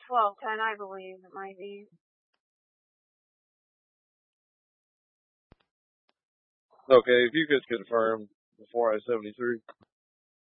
1210, I believe it might be. Okay, if you could confirm before I-73.